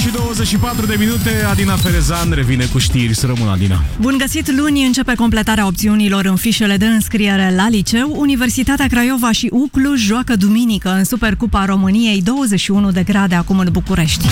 7:24 de minute, Adina Ferezan revine cu știri. Să rămână, Adina. Bun găsit! Luni începe completarea opțiunilor în fișele de înscriere la liceu. Universitatea Craiova și Cluj joacă duminică în Supercupa României, 21 de grade acum în București.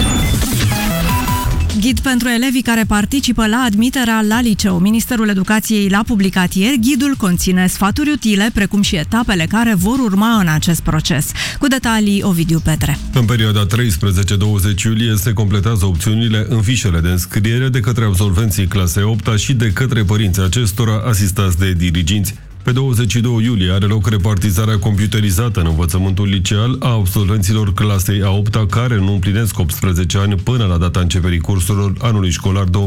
Ghid pentru elevii care participă la admiterea la liceu. Ministerul Educației l-a publicat ieri. Ghidul conține sfaturi utile, precum și etapele care vor urma în acest proces. Cu detalii, Ovidiu Petre. În perioada 13-20 iulie se completează opțiunile în fișele de înscriere de către absolvenții clasei 8-a și de către părinții acestora asistați de diriginți. Pe 22 iulie are loc repartizarea computerizată în învățământul liceal a absolvenților clasei a 8-a care nu împlinesc 18 ani până la data începerii cursurilor anului școlar 2026-2027.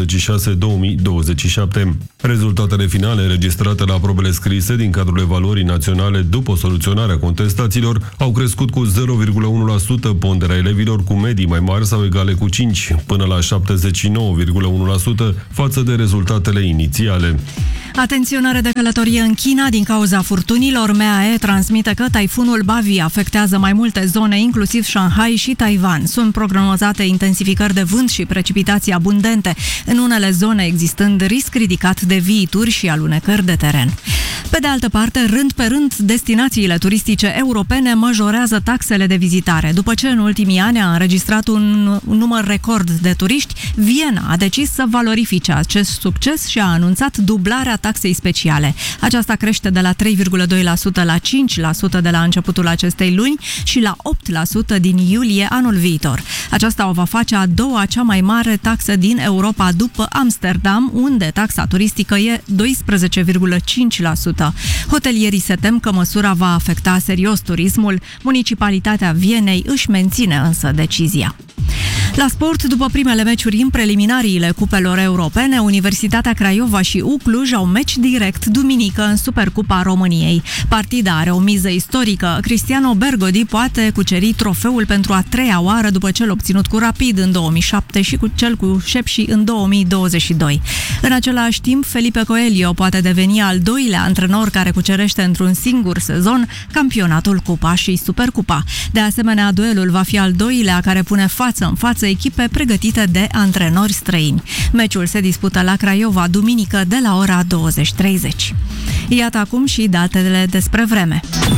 Rezultatele finale înregistrate la probele scrise din cadrul evaluării naționale după soluționarea contestațiilor au crescut cu 0,1% ponderea elevilor cu medii mai mari sau egale cu 5, până la 79,1% față de rezultatele inițiale. Atenționare de călătorie în China din cauza furtunilor. MAE transmite că taifunul Bavi afectează mai multe zone, inclusiv Shanghai și Taiwan. Sunt prognozate intensificări de vânt și precipitații abundente, în unele zone existând risc ridicat de viituri și alunecări de teren. Pe de altă parte, rând pe rând, destinațiile turistice europene majorează taxele de vizitare. După ce în ultimii ani a înregistrat un număr record de turiști, Viena a decis să valorifice acest succes și a anunțat dublarea taxei speciale. Aceasta crește de la 3,2% la 5% de la începutul acestei luni și la 8% din iulie anul viitor. Aceasta o va face a doua cea mai mare taxă din Europa după Amsterdam, unde taxa turistică e 12,5%. Hotelierii se tem că măsura va afecta serios turismul. Municipalitatea Vienei își menține însă decizia. La sport, după primele meciuri în preliminariile cupelor europene, Universitatea Craiova și Cluj au meci direct duminică în Supercupa României. Partida are o miză istorică. Cristiano Bergodi poate cuceri trofeul pentru a treia oară după cel obținut cu Rapid în 2007 și cu cel cu Șepși în 2022. În același timp, Felipe Coelho poate deveni al doilea antrenor care cucerește într-un singur sezon campionatul Cupa și Supercupa. De asemenea, duelul va fi al doilea care pune față în față echipe pregătite de antrenori străini. Meciul se dispută la Craiova duminică de la ora 20:30. Iată acum și datele despre vreme.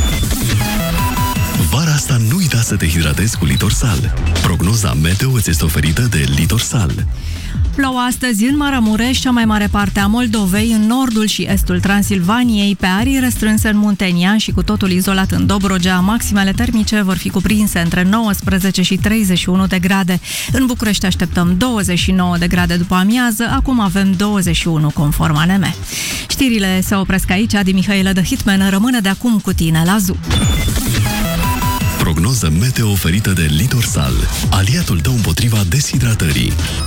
Vara asta nu uita să te hidratezi cu Litorsal. Prognoza meteo îți este oferită de Litorsal. Plouă astăzi în Maramureș, cea mai mare parte a Moldovei, în nordul și estul Transilvaniei, pe arii restrânse în Muntenia și cu totul izolat în Dobrogea. Maximele termice vor fi cuprinse între 19 și 31 de grade. În București așteptăm 29 de grade după amiază, acum avem 21 conform ANM. Știrile se opresc aici, Adi Mihaela de Hitman rămâne de acum cu tine la ZU. Prognoză meteo oferită de Litorsal, aliatul tău împotriva deshidratării.